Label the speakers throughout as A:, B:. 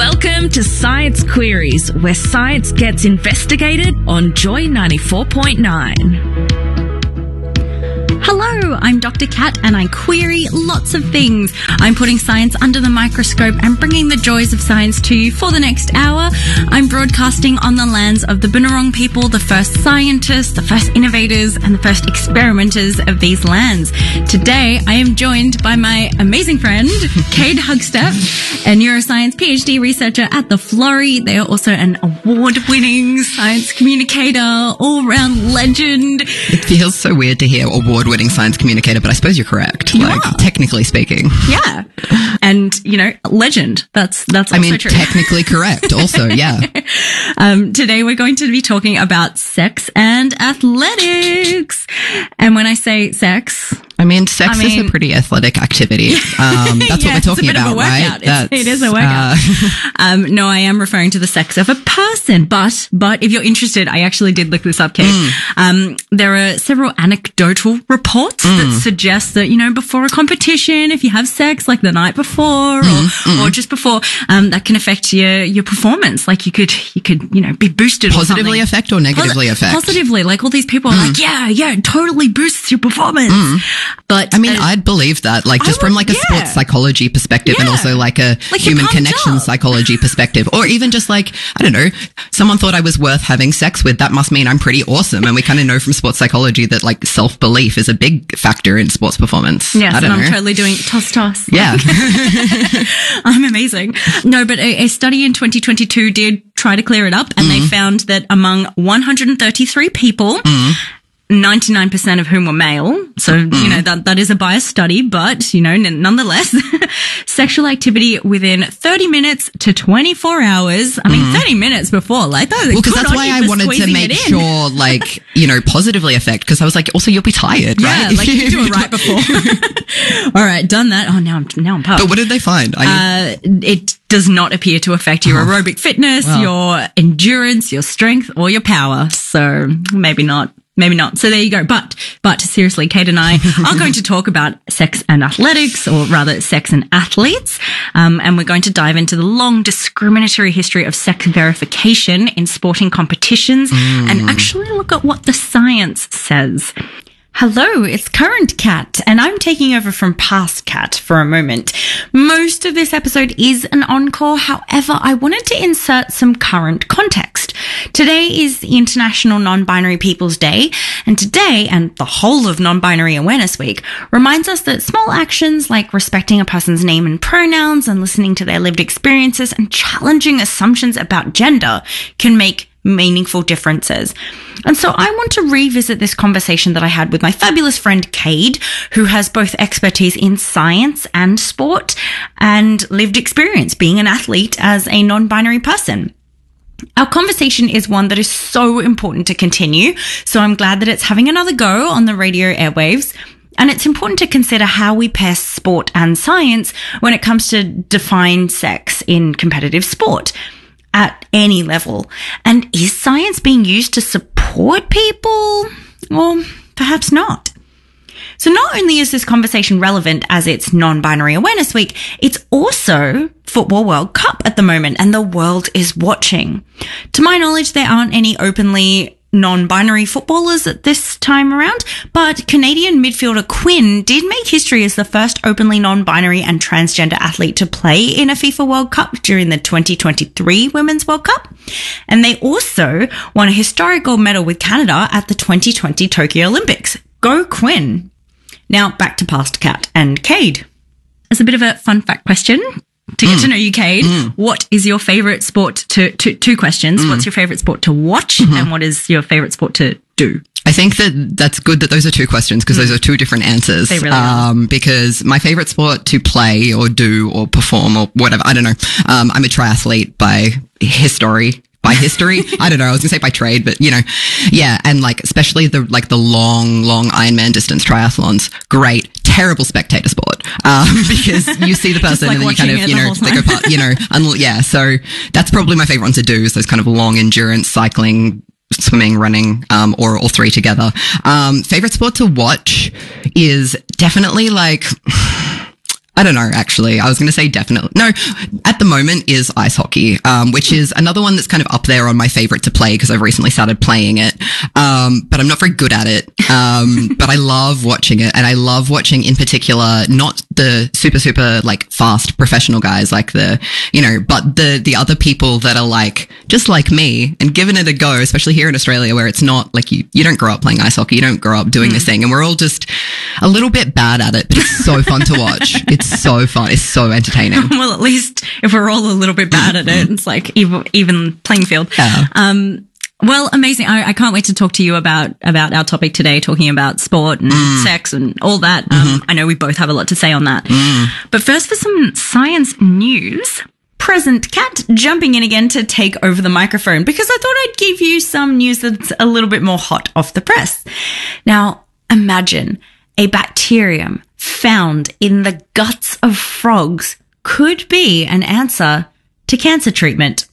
A: Welcome to Science Queries, where science gets investigated on Joy 94.9.
B: Hello, I'm Dr. Kat and I query lots of things. I'm putting science under the microscope and bringing the joys of science to you for the next hour. I'm broadcasting on the lands of the Bunurong people, the first scientists, the first innovators, and the first experimenters of these lands. Today, I am joined by my amazing friend, Cade Hugstep, a neuroscience PhD researcher at the Florey. They are also an award-winning science communicator, all-round legend.
C: It feels so weird to hear award-winning science communicator, but I suppose you're correct. Technically speaking.
B: Yeah. And, legend. That's also true.
C: Technically correct also, yeah.
B: Today we're going to be talking about sex and athletics. And when I say sex...
C: sex is a pretty athletic activity. That's what we're talking about, right?
B: It is a workout. No, I am referring to the sex of a person. But if you're interested, I actually did look this up, Kate. There are several anecdotal reports that suggest that, before a competition, if you have sex like the night before or just before, that can affect your performance. Like you could, be boosted
C: positively affect or negatively affect?
B: Positively. Like all these people are like, yeah, it totally boosts your performance. But
C: I'd believe that, from a sports psychology perspective and also a human connection psychology perspective, or even just someone thought I was worth having sex with. That must mean I'm pretty awesome. And we kind of know from sports psychology that self-belief is a big factor in sports performance.
B: Yes, I'm totally doing toss.
C: Yeah.
B: I'm amazing. No, but a study in 2022 did try to clear it up, and they found that among 133 people, 99% of whom were male. So, that is a biased study, but, nonetheless, sexual activity within 30 minutes to 24 hours. 30 minutes before, that.
C: Well, because that's why I wanted to make sure, positively affect, because I was also you'll be tired, right?
B: Yeah, you do it right before. All right, done that. Oh, now I'm pumped.
C: But what did they find?
B: It does not appear to affect your aerobic fitness, your endurance, your strength, or your power. So maybe not. Maybe not. So there you go. But seriously, Kate and I are going to talk about sex and athletics, or rather sex and athletes. And we're going to dive into the long discriminatory history of sex verification in sporting competitions and actually look at what the science says. Hello, it's Current Cat, and I'm taking over from Past Cat for a moment. Most of this episode is an encore. However, I wanted to insert some current context. Today is International Non-Binary People's Day, and today, and the whole of Non-Binary Awareness Week, reminds us that small actions like respecting a person's name and pronouns and listening to their lived experiences and challenging assumptions about gender can make meaningful differences. And so I want to revisit this conversation that I had with my fabulous friend Cade, who has both expertise in science and sport and lived experience being an athlete as a non-binary person. Our conversation is one that is so important to continue, so I'm glad that it's having another go on the radio airwaves. And it's important to consider how we pair sport and science when it comes to define sex in competitive sport at any level. And is science being used to support people? Or perhaps not. So not only is this conversation relevant as it's Non-Binary Awareness Week, it's also Football World Cup at the moment, and the world is watching. To my knowledge, there aren't any openly non-binary footballers at this time around, but Canadian midfielder Quinn did make history as the first openly non-binary and transgender athlete to play in a FIFA World Cup during the 2023 Women's World Cup. And they also won a historic gold medal with Canada at the 2020 Tokyo Olympics. Go Quinn! Now back to Past Cat and Cade. As a bit of a fun fact question to get to know you, Cade, what is your favourite sport two questions. What's your favourite sport to watch and what is your favourite sport to do?
C: I think that's good that those are two questions, because those are two different answers.
B: They really are.
C: Because my favourite sport to play or do or perform or whatever, I don't know. I'm a triathlete by history. I don't know. I was gonna say by trade, but yeah. And especially the long Ironman distance triathlons. Great. Terrible spectator sport. Because you see the person and then you kind of, they go past, yeah. So that's probably my favorite one to do, is those kind of long endurance cycling, swimming, running, or all three together. Favorite sport to watch is definitely I don't know, actually. I was going to say definitely. No, at the moment is ice hockey, which is another one that's kind of up there on my favorite to play because I've recently started playing it. But I'm not very good at it. But I love watching it. And I love watching in particular, not the super like fast professional guys like but the other people that are like, just like me and giving it a go, especially here in Australia where it's not like you don't grow up playing ice hockey. You don't grow up doing this thing and we're all just a little bit bad at it, but it's so fun to watch. It's so fun. It's so entertaining.
B: Well, at least if we're all a little bit bad at it, it's like even playing field.
C: Yeah.
B: Well, amazing. I can't wait to talk to you about our topic today, talking about sport and sex and all that. I know we both have a lot to say on that. But first for some science news. Present Cat jumping in again to take over the microphone because I thought I'd give you some news that's a little bit more hot off the press. Now, imagine a bacterium found in the guts of frogs could be an answer to cancer treatment.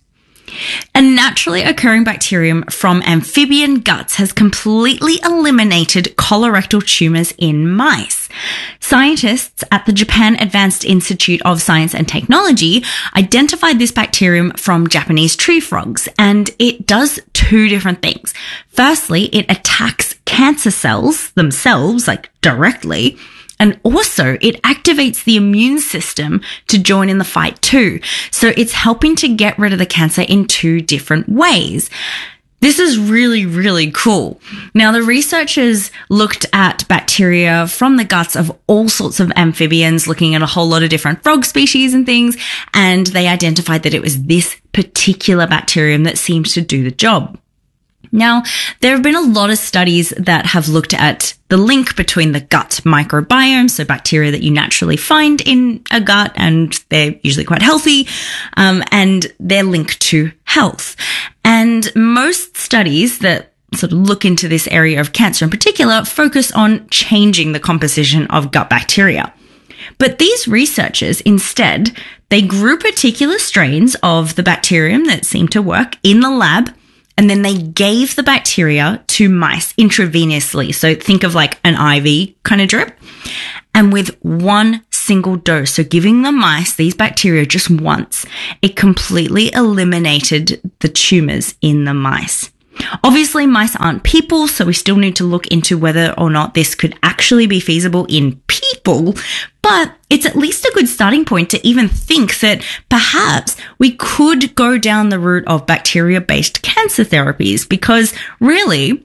B: A naturally occurring bacterium from amphibian guts has completely eliminated colorectal tumors in mice. Scientists at the Japan Advanced Institute of Science and Technology identified this bacterium from Japanese tree frogs, and it does two different things. Firstly, it attacks cancer cells themselves, like directly, and also it activates the immune system to join in the fight too. So it's helping to get rid of the cancer in two different ways. This is really, really cool. Now, the researchers looked at bacteria from the guts of all sorts of amphibians, looking at a whole lot of different frog species and things, and they identified that it was this particular bacterium that seemed to do the job. Now, there have been a lot of studies that have looked at the link between the gut microbiome, so bacteria that you naturally find in a gut, and they're usually quite healthy, and their link to health. And most studies that sort of look into this area of cancer in particular focus on changing the composition of gut bacteria. But these researchers, instead, they grew particular strains of the bacterium that seemed to work in the lab, and then they gave the bacteria to mice intravenously. So think of like an IV kind of drip. And with one single dose, so giving the mice these bacteria just once, it completely eliminated the tumors in the mice. Obviously, mice aren't people, so we still need to look into whether or not this could actually be feasible in people, but it's at least a good starting point to even think that perhaps we could go down the route of bacteria-based cancer therapies, because really,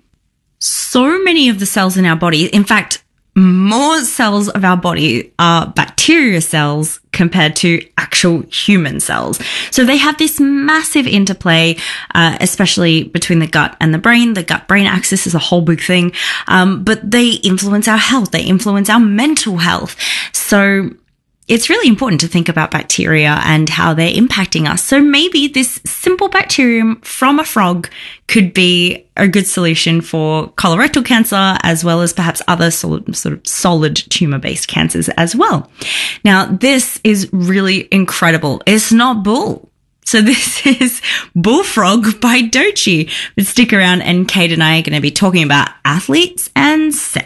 B: so many of the cells in our body, in fact, more cells of our body are bacteria cells compared to actual human cells. So they have this massive interplay, especially between the gut and the brain. The gut-brain axis is a whole big thing, but they influence our health. They influence our mental health. So it's really important to think about bacteria and how they're impacting us. So maybe this simple bacterium from a frog could be a good solution for colorectal cancer, as well as perhaps other sort of solid tumor-based cancers as well. Now, this is really incredible. It's not bull. So this is Bullfrog by Doechii. But stick around, and Kate and I are going to be talking about athletes and sex.